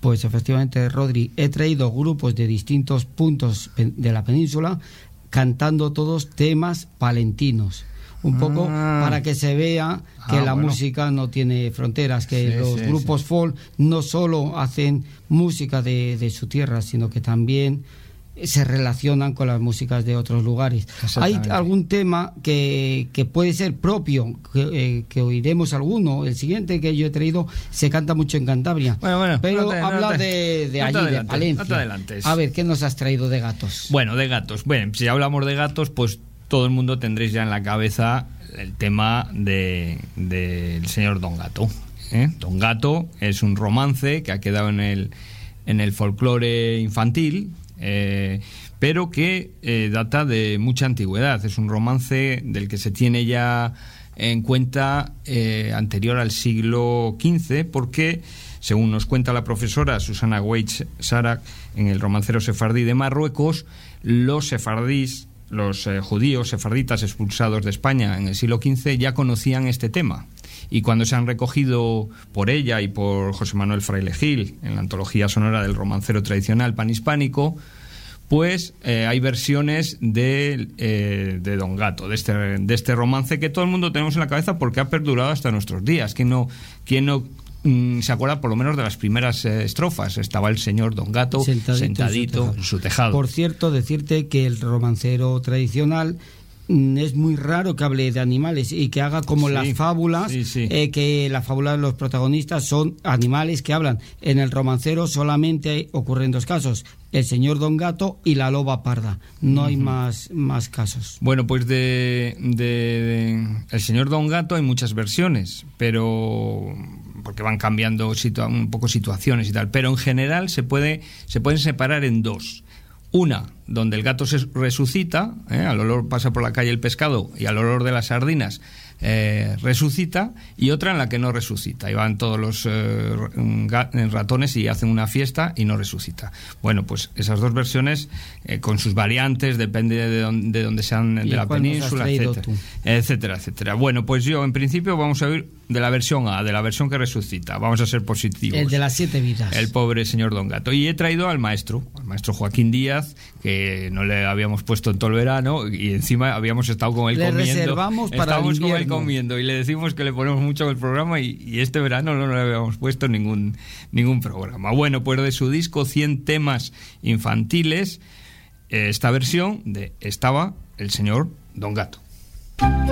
Pues efectivamente, Rodri, he traído grupos de distintos puntos de la península cantando todos temas palentinos. Un poco para que se vea que la música no tiene fronteras, que los grupos folk no solo hacen música de su tierra, sino que también se relacionan con las músicas de otros lugares. Hay algún tema que puede ser propio, que oiremos alguno. El siguiente que yo he traído se canta mucho en Cantabria, pero habla de allí, de Palencia. A ver, ¿qué nos has traído de gatos? Bueno, de gatos. Bueno, si hablamos de gatos, pues todo el mundo tendréis ya en la cabeza el tema del señor Don Gato. Don Gato es un romance que ha quedado en el folclore infantil, pero que data de mucha antigüedad. Es un romance del que se tiene ya en cuenta anterior al siglo XV, porque, según nos cuenta la profesora Susana Weitz Sarak en el romancero sefardí de Marruecos, los sefardíes, los judíos sefarditas expulsados de España en el siglo XV ya conocían este tema, y cuando se han recogido por ella y por José Manuel Fraile Gil en la antología sonora del romancero tradicional panhispánico, pues hay versiones de Don Gato, de este romance que todo el mundo tenemos en la cabeza porque ha perdurado hasta nuestros días. ¿Quién no se acuerda por lo menos de las primeras estrofas? Estaba el señor Don Gato sentadito en su tejado. Por cierto, decirte que el romancero tradicional es muy raro que hable de animales y que haga como las fábulas, que la fábula de los protagonistas son animales que hablan. En el romancero solamente ocurren dos casos: el señor Don Gato y la loba parda. No hay más casos. Bueno, pues de el señor Don Gato hay muchas versiones, pero porque van cambiando un poco situaciones y tal, pero en general se pueden separar en dos. Una, donde el gato se resucita, al olor pasa por la calle el pescado y al olor de las sardinas resucita, y otra en la que no resucita, y van todos los ratones y hacen una fiesta y no resucita. Bueno, pues esas dos versiones con sus variantes, depende de dónde sean de la península, etcétera. Bueno, pues yo en principio vamos a oír de la versión A, de la versión que resucita. Vamos a ser positivos. El de las 7 vidas. El pobre señor Don Gato. Y he traído al maestro Joaquín Díaz, que no le habíamos puesto en todo el verano, y encima habíamos estado con él comiendo. Reservamos para el invierno. Comiendo, y le decimos que le ponemos mucho en el programa, y este verano no le habíamos puesto ningún programa. Bueno, pues de su disco 100 temas infantiles, esta versión de Estaba el señor Don Gato.